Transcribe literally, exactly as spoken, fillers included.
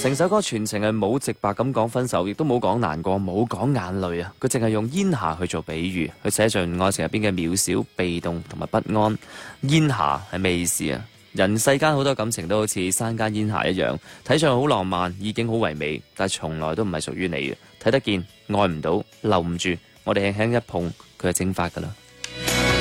成首歌全程係冇直白咁講分手，亦都冇講難過，冇講眼淚啊！佢淨係用煙霞去做比喻，去寫盡愛情入邊嘅渺小、被動同埋不安。煙霞係咩意思啊？人世間好多感情都好似山間煙霞一樣，睇上去好浪漫，意境好唯美，但係從來都唔係屬於你嘅。睇得見，愛唔到，留唔住，我哋輕輕一碰，佢就蒸發噶啦。